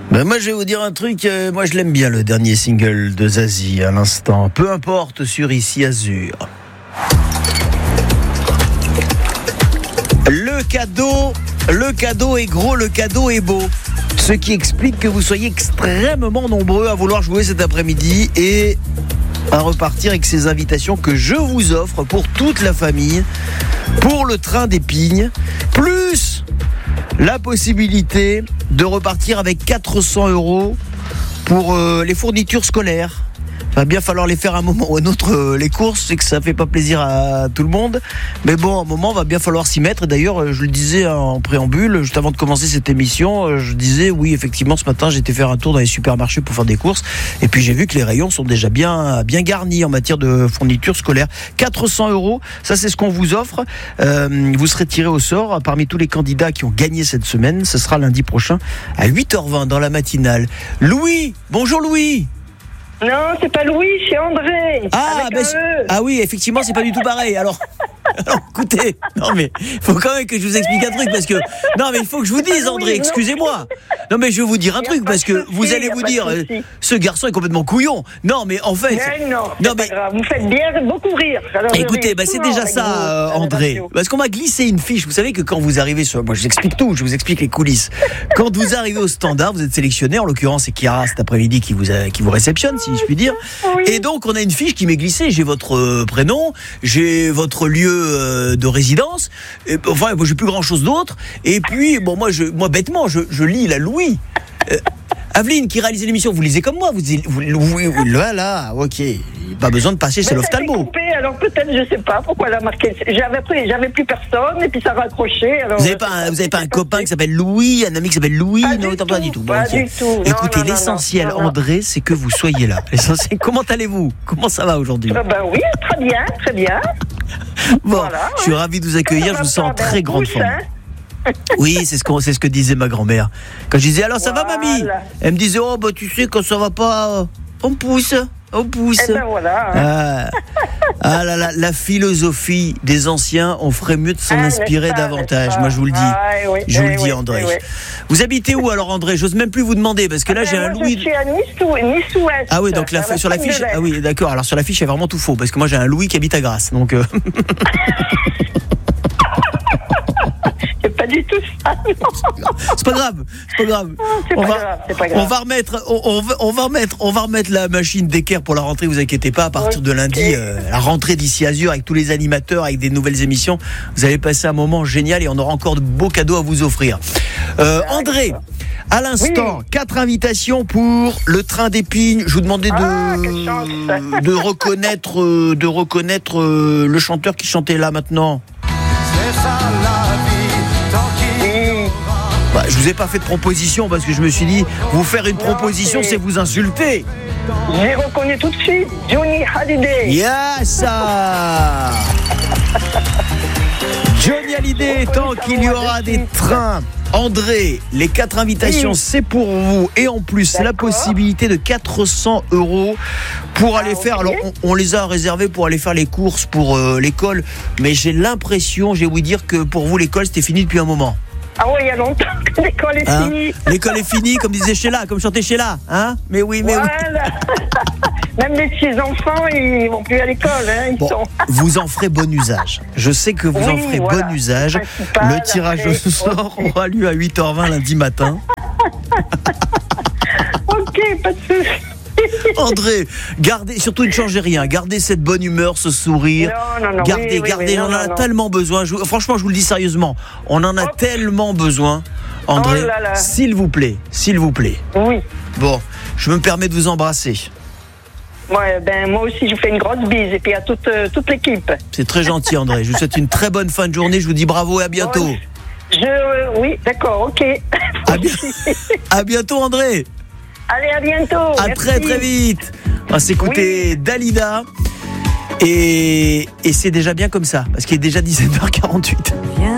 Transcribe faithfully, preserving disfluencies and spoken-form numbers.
Ben moi je vais vous dire un truc, euh, moi je l'aime bien le dernier single de Zazie à l'instant, peu importe sur Ici Azur. Le cadeau, le cadeau est gros, le cadeau est beau. Ce qui explique que vous soyez extrêmement nombreux à vouloir jouer cet après-midi et à repartir avec ces invitations que je vous offre pour toute la famille, pour le train des Pignes, plus la possibilité de repartir avec quatre cents euros pour euh, les fournitures scolaires. Il va bien falloir les faire à un moment ou à un autre, euh, les courses, c'est que ça fait pas plaisir à tout le monde. Mais bon, à un moment, va bien falloir s'y mettre. Et d'ailleurs, euh, je le disais en préambule, juste avant de commencer cette émission, euh, je disais, oui, effectivement, ce matin, j'étais faire un tour dans les supermarchés pour faire des courses. Et puis, j'ai vu que les rayons sont déjà bien, bien garnis en matière de fournitures scolaires. quatre cents euros, ça, c'est ce qu'on vous offre. Euh, vous serez tiré au sort parmi tous les candidats qui ont gagné cette semaine. Ce sera lundi prochain à huit heures vingt dans la matinale. Louis, bonjour Louis. Non, c'est pas Louis, c'est André. Ah, ben, e. ah oui, effectivement, c'est pas du tout pareil. Alors, alors écoutez, non mais faut quand même que je vous explique un truc parce que non mais il faut que je vous dise, André, excusez-moi. Non mais je vais vous dire un truc parce que vous allez vous dire, euh, ce garçon est complètement couillon. Non mais en fait, mais non, non mais grave. Vous faites bien beaucoup rire. Alors, écoutez, bah, c'est déjà ça, vous, euh, André, parce qu'on m'a glissé une fiche. Vous savez que quand vous arrivez sur, moi je vous explique tout, je vous explique les coulisses. Quand vous arrivez au standard, vous êtes sélectionné. En l'occurrence, c'est Chiara cet après-midi qui vous a, qui vous réceptionne, si je puis dire. Oui. Et donc on a une fiche qui m'est glissée. J'ai votre euh, prénom, j'ai votre lieu euh, de résidence. Et, enfin, moi, j'ai plus grand-chose d'autre. Et puis, bon, moi, je, moi bêtement, je, je lis la Louis. Euh, Aveline qui réalise l'émission, vous lisez comme moi, vous dites, vous, vous, vous, là, là, ok, pas besoin de passer chez l'ophtalmo. Alors peut-être, je sais pas pourquoi elle a marqué. J'avais plus, j'avais plus personne et puis ça a raccroché. Alors vous n'avez pas, un, vous avez pas un copain qui s'appelle Louis, un ami qui s'appelle Louis, pas non, du pas tout, du tout. Pas bon, du tout. Écoutez, non, non, l'essentiel, non, non, André, c'est que vous soyez là. L'essentiel, comment allez-vous? Comment ça va aujourd'hui? Ben bah oui, très bien, très bien. Bon, voilà, je suis ouais. ravi de vous accueillir. Je vous sens en très grande forme. Hein. Oui, c'est ce, qu'on, c'est ce que disait ma grand-mère. Quand je disais, alors ça voilà. va, mamie? Elle me disait, oh, bah tu sais, quand ça va pas, on pousse, on pousse. Et ben voilà. Hein. Ah, ah là là, la philosophie des anciens, on ferait mieux de s'en ah, inspirer pas, davantage. Moi, je vous le dis. Ah, oui, je vous oui, le dis, oui, André. Oui. Vous habitez où alors, André? J'ose même plus vous demander parce que là, ah, j'ai un Louis. Je suis à Nice-Ouest. Ah oui, donc la, sur la fiche. Ah oui, d'accord. Alors sur la fiche, c'est vraiment tout faux parce que moi, j'ai un Louis qui habite à Grasse. Donc. Euh... Pas du tout ça. C'est pas grave, c'est pas grave. C'est on pas va, grave, c'est pas grave. On va remettre, on, on, va, on va remettre, on va remettre la machine d'équerre pour la rentrée. Vous inquiétez pas. À partir okay. de lundi, euh, la rentrée d'Ici Azur avec tous les animateurs, avec des nouvelles émissions. Vous allez passer un moment génial et on aura encore de beaux cadeaux à vous offrir. Euh, André. À l'instant, oui. quatre invitations pour le train des Pignes. Je vous demandais de, ah, de reconnaître, euh, de reconnaître euh, le chanteur qui chantait là maintenant. C'est ça la vie. Bah, je vous ai pas fait de proposition parce que je me suis dit, vous faire une non, proposition, c'est... c'est vous insulter. J'ai reconnu tout de suite, Johnny Hallyday. Yes, Johnny Hallyday, tant qu'il y aura des trains. André, les quatre invitations, oui. c'est pour vous. Et en plus, D'accord. la possibilité de quatre cents euros pour aller ah, faire... Okay. Alors, on, on les a réservés pour aller faire les courses pour euh, l'école. Mais j'ai l'impression, j'ai ouï dire que pour vous, l'école, c'était fini depuis un moment. Ah oui, il y a longtemps que l'école est hein finie. L'école est finie, comme disait Sheila, comme chantait Sheila. Hein mais oui, mais voilà. oui. Même les petits enfants, ils vont plus à l'école. Hein, ils bon, sont... vous en ferez bon usage. Je sais que vous oui, en ferez voilà. bon usage. Principal, le tirage après, au sort okay. aura lieu à huit heures vingt lundi matin. Ok, pas de soucis. André, gardez, surtout ne changez rien, gardez cette bonne humeur, ce sourire. Non, non, non, gardez, oui, gardez, oui, oui, on non, en a non, tellement non. besoin. Je, franchement, je vous le dis sérieusement, on en a Hop. tellement besoin, André. Oh là là. S'il vous plaît, s'il vous plaît. Oui. Bon, je me permets de vous embrasser. Ouais, ben moi aussi, je vous fais une grosse bise et puis à toute, euh, toute l'équipe. C'est très gentil, André. Je vous souhaite une très bonne fin de journée. Je vous dis bravo et à bientôt. Ouais. Je, euh, oui, d'accord, ok. À, bi- à bientôt, André. Allez, à bientôt. À Merci. très très vite. On va s'écouter oui. Dalida. Et, et c'est déjà bien comme ça, parce qu'il est déjà dix-sept heures quarante-huit.